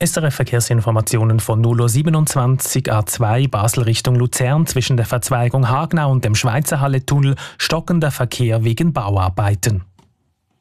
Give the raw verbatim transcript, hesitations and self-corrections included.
S R F-Verkehrsinformationen von null Uhr siebenundzwanzig A zwei Basel Richtung Luzern zwischen der Verzweigung Hagnau und dem Schweizerhalle-Tunnel stockender Verkehr wegen Bauarbeiten.